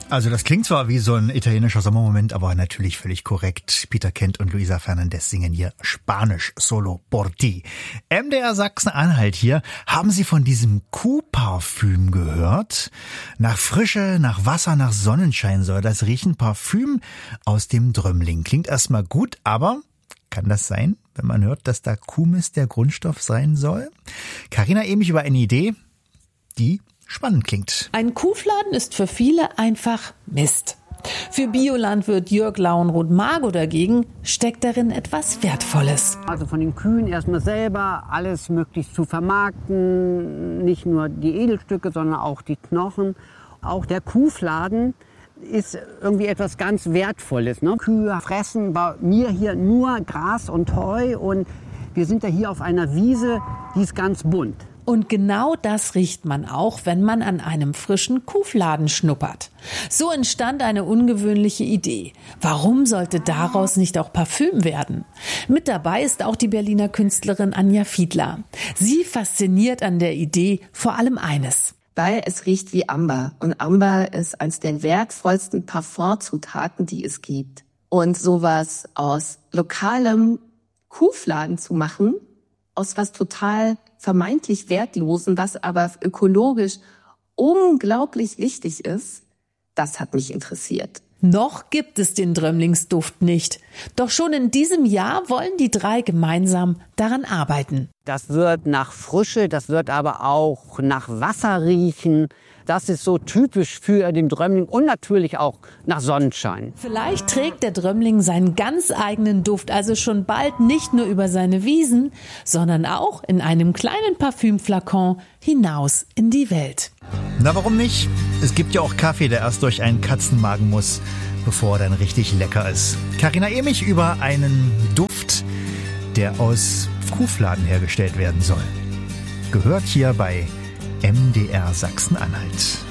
Also das klingt zwar wie so ein italienischer Sommermoment, aber natürlich völlig korrekt. Peter Kent und Luisa Fernandez singen hier Spanisch Solo por ti. MDR Sachsen-Anhalt hier. Haben Sie von diesem Kuhparfüm gehört? Nach Frische, nach Wasser, nach Sonnenschein soll das riechen. Parfüm aus dem Drömling. Klingt erstmal gut, aber kann das sein, wenn man hört, dass da Kuhmist der Grundstoff sein soll? Carina Emich über eine Idee, die spannend klingt. Ein Kuhfladen ist für viele einfach Mist. Für Biolandwirt Jörg Lauenroth-Margo dagegen steckt darin etwas Wertvolles. Also von den Kühen erstmal selber alles möglichst zu vermarkten, nicht nur die Edelstücke, sondern auch die Knochen. Auch der Kuhfladen ist irgendwie etwas ganz Wertvolles. Ne? Kühe fressen bei mir hier nur Gras und Heu und wir sind ja hier auf einer Wiese, die ist ganz bunt. Und genau das riecht man auch, wenn man an einem frischen Kuhfladen schnuppert. So entstand eine ungewöhnliche Idee. Warum sollte daraus nicht auch Parfüm werden? Mit dabei ist auch die Berliner Künstlerin Anja Fiedler. Sie fasziniert an der Idee vor allem eines. Weil es riecht wie Amber. Und Amber ist eines der wertvollsten Parfumzutaten, die es gibt. Und sowas aus lokalem Kuhfladen zu machen, aus was total vermeintlich Wertlosen, was aber ökologisch unglaublich wichtig ist, das hat mich interessiert. Noch gibt es den Drömlingsduft nicht. Doch schon in diesem Jahr wollen die drei gemeinsam daran arbeiten. Das wird nach Frische, das wird aber auch nach Wasser riechen. Das ist so typisch für den Drömling und natürlich auch nach Sonnenschein. Vielleicht trägt der Drömling seinen ganz eigenen Duft also schon bald nicht nur über seine Wiesen, sondern auch in einem kleinen Parfümflakon hinaus in die Welt. Na, warum nicht? Es gibt ja auch Kaffee, der erst durch einen Katzenmagen muss, bevor er dann richtig lecker ist. Carina Emich über einen Duft, der aus Kuhfladen hergestellt werden soll. Gehört hier bei MDR Sachsen-Anhalt.